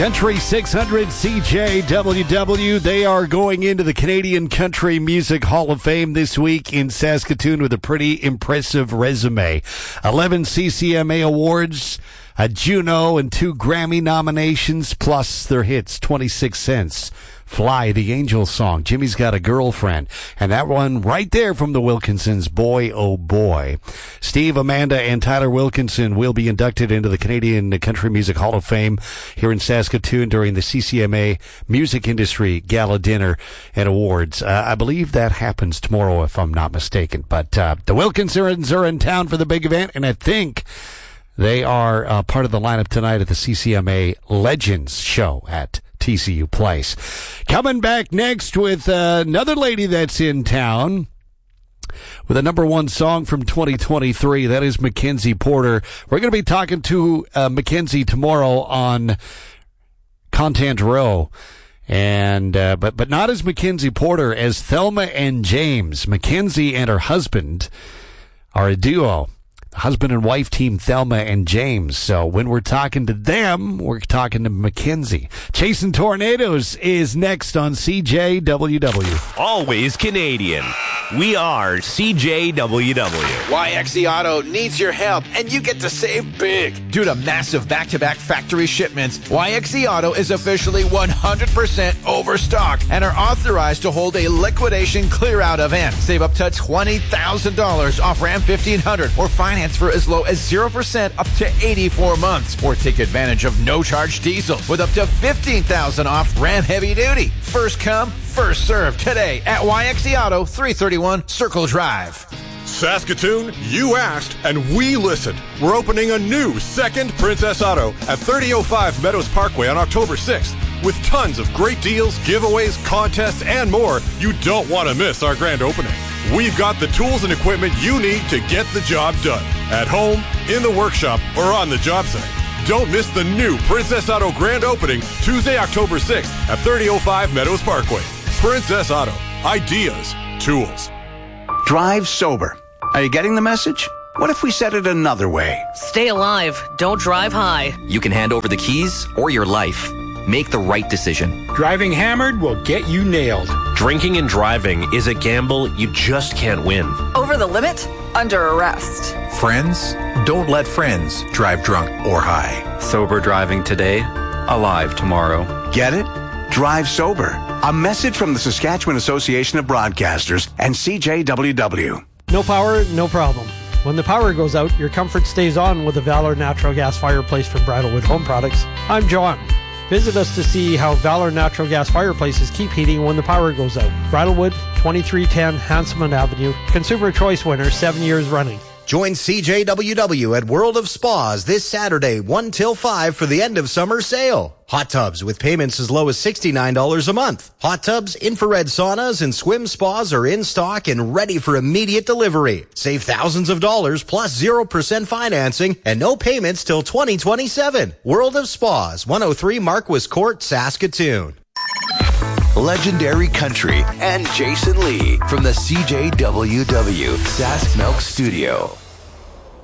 Country 600 CJWW. They are going into the Canadian Country Music Hall of Fame this week in Saskatoon with a pretty impressive resume. 11 CCMA awards, a Juno, and 2 Grammy nominations, plus their hits, 26 Cents. Fly, the Angel song, Jimmy's Got a Girlfriend, and that one right there from the Wilkinsons, Boy Oh Boy. Steve, Amanda, and Tyler Wilkinson will be inducted into the Canadian Country Music Hall of Fame here in Saskatoon during the CCMA Music Industry Gala Dinner and Awards. I believe that happens tomorrow, if I'm not mistaken. But the Wilkinsons are in town for the big event, and I think they are part of the lineup tonight at the CCMA Legends show at TCU Place. Coming back next with another lady that's in town with a number 1 song from 2023. That is Mackenzie Porter. We're going to be talking to Mackenzie tomorrow on Content Row. And but not as Mackenzie Porter, as Thelma and James. Mackenzie and her husband are a duo. Husband and wife team, Thelma and James. So when we're talking to them, we're talking to Mackenzie. Chasing Tornadoes is next on CJWW. Always Canadian. We are CJWW. YXE Auto needs your help, and you get to save big. Due to massive back-to-back factory shipments, YXE Auto is officially 100% overstocked and are authorized to hold a liquidation clear-out event. Save up to $20,000 off Ram 1500 or finance for as low as 0% up to 84 months. Or take advantage of no-charge diesel with up to $15,000 off Ram Heavy Duty. First come, first serve today at YXE Auto, 331 Circle Drive. Saskatoon, you asked and we listened. We're opening a new second Princess Auto at 3005 Meadows Parkway on October 6th with tons of great deals, giveaways, contests, and more. You don't want to miss our grand opening. We've got the tools and equipment you need to get the job done. At home, in the workshop, or on the job site. Don't miss the new Princess Auto grand opening Tuesday, October 6th at 3005 Meadows Parkway. Princess Auto. Ideas. Tools. Drive sober. Are you getting the message? What if we said it another way? Stay alive. Don't drive high. You can hand over the keys or your life. Make the right decision. Driving hammered will get you nailed. Drinking and driving is a gamble you just can't win. Over the limit? Under arrest. Friends, don't let friends drive drunk or high. Sober driving today, alive tomorrow. Get it? Drive sober. A message from the Saskatchewan Association of Broadcasters and CJWW. No power, no problem. When the power goes out, your comfort stays on with the Valor Natural Gas Fireplace from Bridalwood Home Products. I'm John. Visit us to see how Valor Natural Gas Fireplaces keep heating when the power goes out. Bridalwood, 2310 Hanselman Avenue. Consumer Choice winner 7 years running. Join CJWW at World of Spas this Saturday, 1 till 5 for the end of summer sale. Hot tubs with payments as low as $69 a month. Hot tubs, infrared saunas, and swim spas are in stock and ready for immediate delivery. Save thousands of dollars plus 0% financing and no payments till 2027. World of Spas, 103 Marquis Court, Saskatoon. Legendary Country and Jason Lee from the CJWW Sask Milk Studio.